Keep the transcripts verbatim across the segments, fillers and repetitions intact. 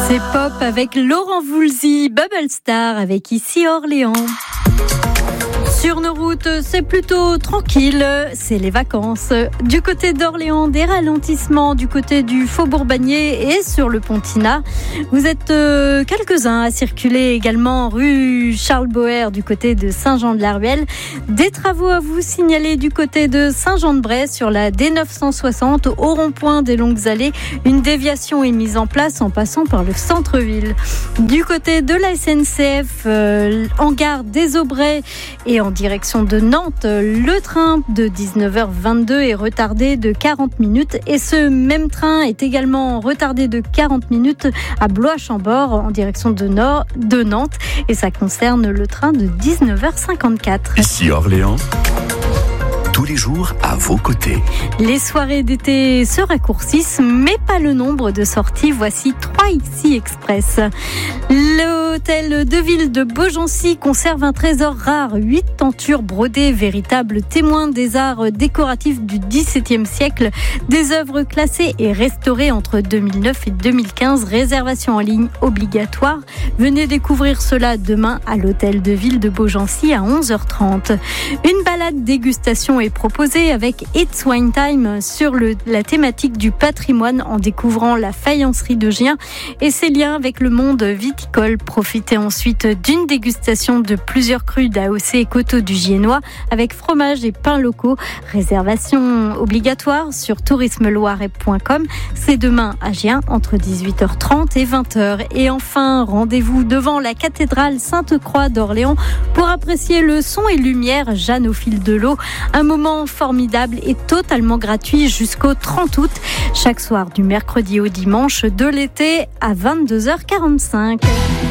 C'est pop avec Laurent Voulzy, Bubble Star avec Ici Orléans. Sur nos routes, c'est plutôt tranquille, c'est les vacances. Du côté d'Orléans, des ralentissements du côté du Faubourg-Bagné et sur le Pontina. Vous êtes euh, quelques-uns à circuler également rue Charles-Boer du côté de Saint-Jean-de-la-Ruelle. Des travaux à vous signaler du côté de Saint-Jean-de-Bray sur la D neuf cent soixante au rond-point des Longues Allées. Une déviation est mise en place en passant par le centre-ville. Du côté de la S N C F, euh, en gare des Aubrais et en direction de Nantes, le train de dix-neuf heures vingt-deux est retardé de quarante minutes et ce même train est également retardé de quarante minutes à Blois-Chambord en direction de Nord de Nantes et ça concerne le train de dix-neuf heures cinquante-quatre. Ici Orléans, tous les jours à vos côtés. Les soirées d'été se raccourcissent, mais pas le nombre de sorties. Voici trois ici express. L'hôtel de ville de Beaugency conserve un trésor rare, huit tentures brodées, véritables témoins des arts décoratifs du dix-septième siècle, des œuvres classées et restaurées entre deux mille neuf et deux mille quinze. Réservation en ligne obligatoire. Venez découvrir cela demain à l'hôtel de ville de Beaugency à onze heures trente. Une balade dégustation est proposée avec It's Wine Time sur le, la thématique du patrimoine en découvrant la faïencerie de Gien et ses liens avec le monde viticole. Profitez ensuite d'une dégustation de plusieurs crus d'A O C et Coteaux du Giennois avec fromage et pains locaux. Réservation obligatoire sur tourisme loiret point com. C'est demain à Gien entre dix-huit heures trente et vingt heures. Et enfin, rendez-vous devant la cathédrale Sainte-Croix d'Orléans pour apprécier le son et lumière Jeanne au fil de l'eau. Un moment formidable et totalement gratuit jusqu'au trente août, chaque soir du mercredi au dimanche de l'été à vingt-deux heures quarante-cinq.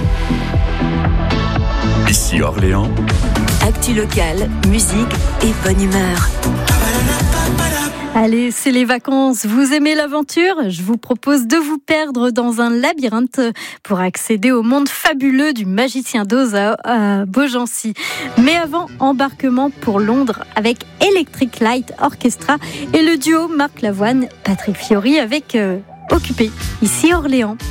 Ici Orléans, actu locale, musique et bonne humeur. Allez, c'est les vacances. Vous aimez l'aventure ? Je vous propose de vous perdre dans un labyrinthe pour accéder au monde fabuleux du magicien d'Oz à, à Beaugency. Mais avant, embarquement pour Londres avec Electric Light Orchestra et le duo Marc Lavoine, Patrick Fiori avec euh, Occupé, ici Orléans.